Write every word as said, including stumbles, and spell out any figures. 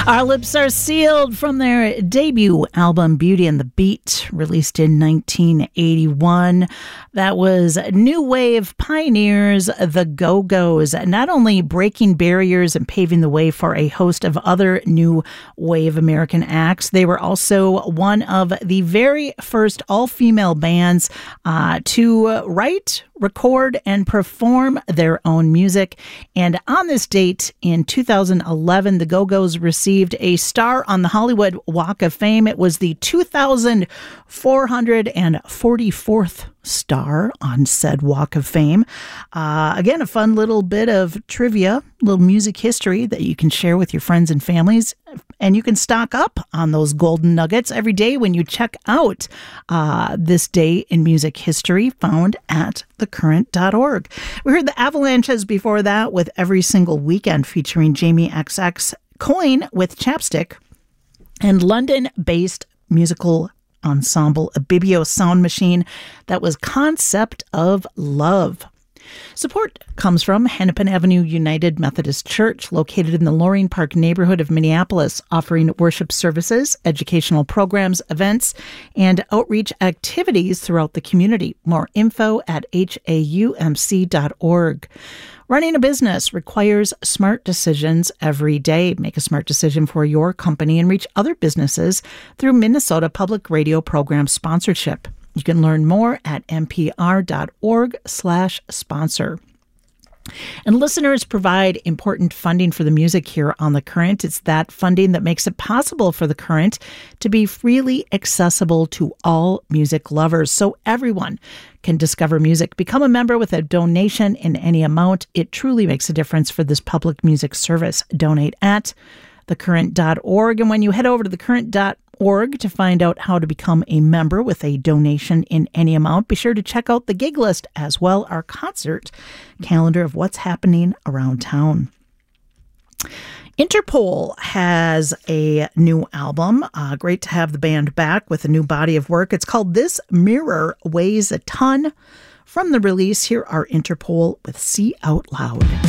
Our Lips Are Sealed from their debut album Beauty and the Beat, released in nineteen eighty-one. That was new wave pioneers, the Go-Go's, not only breaking barriers and paving the way for a host of other new wave American acts, they were also one of the very first all-female bands uh, to write, record, and perform their own music. And on this date in two thousand eleven, the Go-Go's received a star on the Hollywood Walk of Fame. It was the two thousand four hundred forty-fourth star on said Walk of Fame. Uh, again, a fun little bit of trivia, little music history that you can share with your friends and families. And you can stock up on those golden nuggets every day when you check out uh, this day in music history found at the current dot org. We heard the Avalanches before that with Every Single Weekend featuring Jamie X X, Coin with Chapstick, and London-based musical ensemble Abibio Sound Machine. That was Concept of Love. Support comes from Hennepin Avenue United Methodist Church, located in the Loring Park neighborhood of Minneapolis, offering worship services, educational programs, events, and outreach activities throughout the community. More info at H A U M C dot org. Running a business requires smart decisions every day. Make a smart decision for your company and reach other businesses through Minnesota Public Radio program sponsorship. You can learn more at npr.org slash sponsor. And listeners provide important funding for the music here on The Current. It's that funding that makes it possible for The Current to be freely accessible to all music lovers, so everyone can discover music. Become a member with a donation in any amount. It truly makes a difference for this public music service. Donate at the current dot org. And when you head over to the current dot org to find out how to become a member with a donation in any amount, be sure to check out the gig list as well, our concert calendar of what's happening around town. Interpol has a new album. Uh, great to have the band back with a new body of work. It's called This Mirror Weighs a Ton. From the release, here are Interpol with See Out Loud.